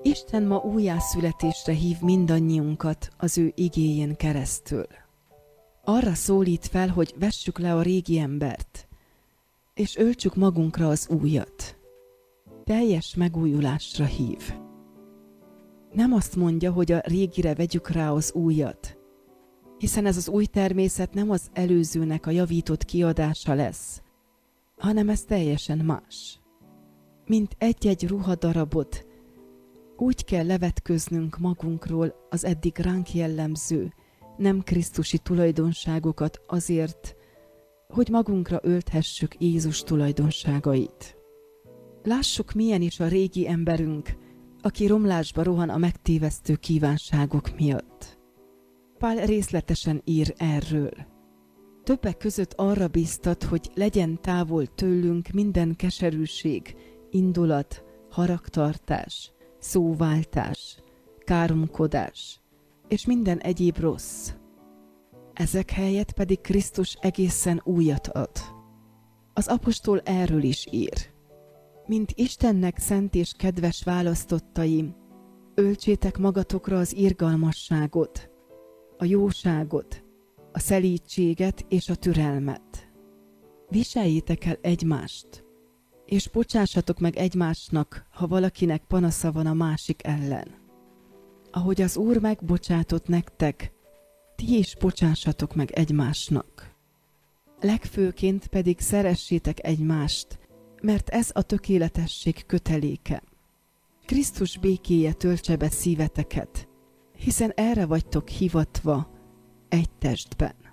Isten ma újjászületésre hív mindannyiunkat az ő igéjén keresztül. Arra szólít fel, hogy vessük le a régi embert, és öltsük magunkra az újat. Teljes megújulásra hív. Nem azt mondja, hogy a régire vegyük rá az újat, hiszen ez az új természet nem az előzőnek a javított kiadása lesz, hanem ez teljesen más. Mint egy-egy ruhadarabot, úgy kell levetköznünk magunkról az eddig ránk jellemző, nem krisztusi tulajdonságokat azért, hogy magunkra ölthessük Jézus tulajdonságait. Lássuk, milyen is a régi emberünk, aki romlásba rohan a megtévesztő kívánságok miatt. Pál részletesen ír erről. Többek között arra bíztat, hogy legyen távol tőlünk minden keserűség, indulat, haragtartás, szóváltás, káromkodás és minden egyéb rossz. Ezek helyett pedig Krisztus egészen újat ad. Az apostol erről is ír. Mint Istennek szent és kedves választottai, öltsétek magatokra az irgalmasságot, a jóságot, a szelídséget és a türelmet. Viseljétek el egymást, és bocsássatok meg egymásnak, ha valakinek panasza van a másik ellen. Ahogy az Úr megbocsátott nektek, ti is bocsássatok meg egymásnak. Legfőként pedig szeressétek egymást, mert ez a tökéletesség köteléke. Krisztus békéje töltse be szíveteket, hiszen erre vagytok hivatva egy testben.